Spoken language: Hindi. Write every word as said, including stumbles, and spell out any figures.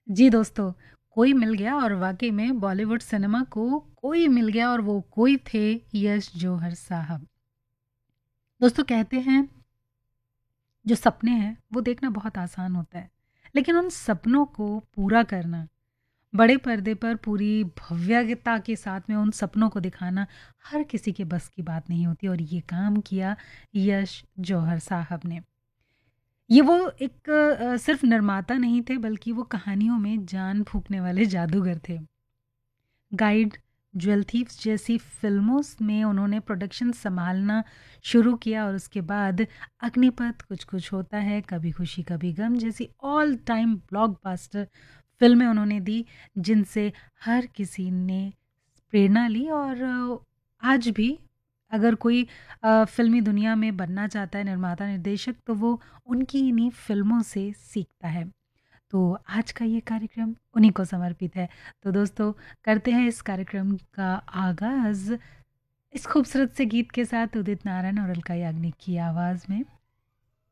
जी दोस्तों, कोई मिल गया और वाक़ई में बॉलीवुड सिनेमा को कोई मिल गया और वो कोई थे यश जौहर साहब। दोस्तों कहते हैं जो सपने हैं वो देखना बहुत आसान होता है, लेकिन उन सपनों को पूरा करना, बड़े पर्दे पर पूरी भव्यता के साथ में उन सपनों को दिखाना हर किसी के बस की बात नहीं होती और ये काम किया यश जौहर साहब ने। ये वो एक अ, सिर्फ़ निर्माता नहीं थे बल्कि वो कहानियों में जान फूँकने वाले जादूगर थे। गाइड, ज्वेल थीव्स जैसी फ़िल्मों स में उन्होंने प्रोडक्शन सँभालना शुरू किया और उसके बाद अग्निपथ, कुछ कुछ होता है, कभी खुशी कभी गम जैसी ऑल टाइम ब्लॉकबस्टर फ़िल्में उन्होंने दी, जिनसे हर किसी ने प्रेरणा ली और अ, आज भी अगर कोई अ, फ़िल्मी दुनिया में बनना चाहता है निर्माता, निर्देशक तो वो उनकी इन्हीं फ़िल्मों से सीखता है। तो आज का ये कार्यक्रम उन्हीं को समर्पित है। तो दोस्तों करते हैं इस कार्यक्रम का आगाज़ इस खूबसूरत से गीत के साथ उदित नारायण और अलका याग्निक की आवाज़ में।